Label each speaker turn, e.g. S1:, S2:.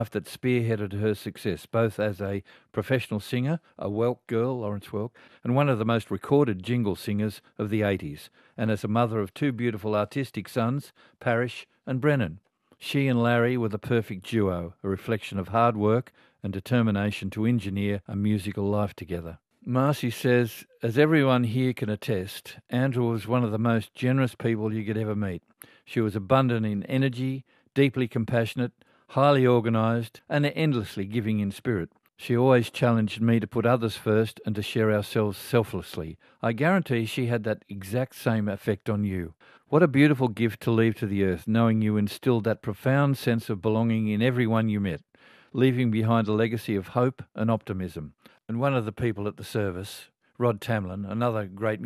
S1: that spearheaded her success, both as a professional singer, a Welk girl, Lawrence Welk, and one of the most recorded jingle singers of the 80s, and as a mother of two beautiful artistic sons, Parish and Brennan. She and Larry were the perfect duo, a reflection of hard work and determination to engineer a musical life together. Marcy says, as everyone here can attest, Andrew was one of the most generous people you could ever meet. She was abundant in energy, deeply compassionate, highly organised, and endlessly giving in spirit. She always challenged me to put others first and to share ourselves selflessly. I guarantee she had that exact same effect on you. What a beautiful gift to leave to the earth, knowing you instilled that profound sense of belonging in everyone you met, leaving behind a legacy of hope and optimism. And one of the people at the service, Rod Tamlin, another great